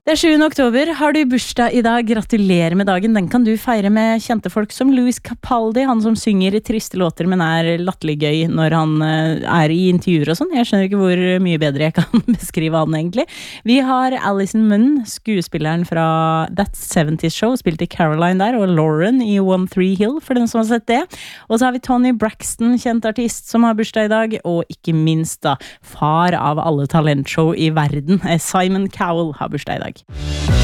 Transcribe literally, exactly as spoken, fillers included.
Det er sjuende oktober. Har du bursdag i dag? Gratulerer med dagen. Den kan du feire med kjente folk som Louis Capaldi, han som synger i triste låter, men er latterlig gøy når han er i intervjuer og sånn. Jeg skjønner ikke hvor mye bedre jeg kan beskrive han egentlig. Vi har Alison Munn, skuespilleren fra That seventies Show, spilt i Caroline der, og Lauren i One Three Hill, for den som har sett det. Og så har vi Tony Braxton, kjent artist, som har bursdag i dag, og ikke minst da, far av alle talentshow i verden, Simon Cowell, har bursdag i dag.